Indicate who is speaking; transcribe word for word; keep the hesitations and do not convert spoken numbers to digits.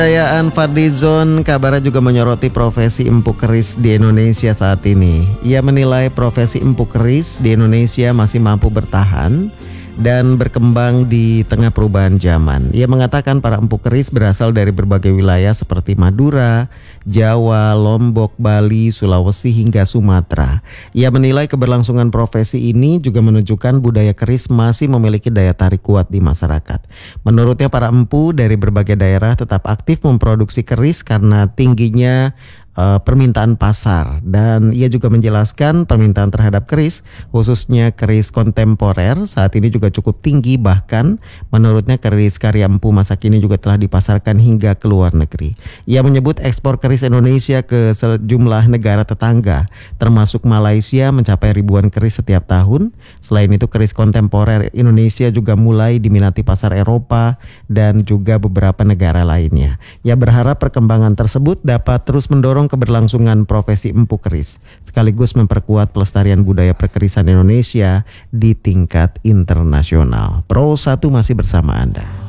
Speaker 1: Kejayaan Fadlizon kabarnya juga menyoroti profesi empu keris di Indonesia saat ini. Ia menilai profesi empu keris di Indonesia masih mampu bertahan dan berkembang di tengah perubahan zaman. Ia mengatakan para empu keris berasal dari berbagai wilayah seperti Madura, Jawa, Lombok, Bali, Sulawesi hingga Sumatera. Ia menilai keberlangsungan profesi ini juga menunjukkan budaya keris masih memiliki daya tarik kuat di masyarakat. Menurutnya para empu dari berbagai daerah tetap aktif memproduksi keris karena tingginya Uh, permintaan pasar, dan ia juga menjelaskan permintaan terhadap keris khususnya keris kontemporer saat ini juga cukup tinggi. Bahkan menurutnya keris karya empu masa kini juga telah dipasarkan hingga ke luar negeri. Ia menyebut ekspor keris Indonesia ke sejumlah negara tetangga termasuk Malaysia mencapai ribuan keris setiap tahun. Selain itu keris kontemporer Indonesia juga mulai diminati pasar Eropa dan juga beberapa negara lainnya. Ia berharap perkembangan tersebut dapat terus mendorong keberlangsungan profesi empu keris sekaligus memperkuat pelestarian budaya perkerisan Indonesia di tingkat internasional. Pro satu masih bersama Anda.